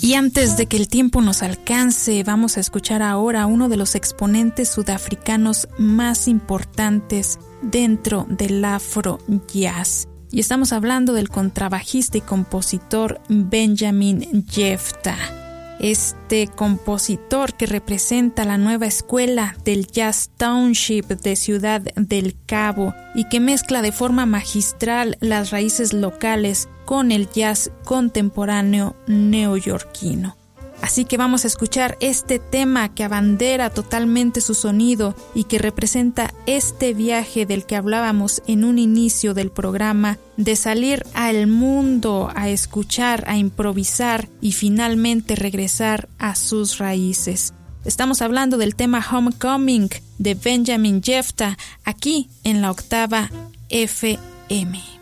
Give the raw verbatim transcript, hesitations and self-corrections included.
Y antes de que el tiempo nos alcance, vamos a escuchar ahora a uno de los exponentes sudafricanos más importantes dentro del afro jazz. Y estamos hablando del contrabajista y compositor Benjamin Jefta. Este compositor que representa la nueva escuela del Jazz Township de Ciudad del Cabo y que mezcla de forma magistral las raíces locales con el jazz contemporáneo neoyorquino. Así que vamos a escuchar este tema que abandera totalmente su sonido y que representa este viaje del que hablábamos en un inicio del programa, de salir al mundo a escuchar, a improvisar y finalmente regresar a sus raíces. Estamos hablando del tema Homecoming de Benjamin Jefta, aquí en la octava F M.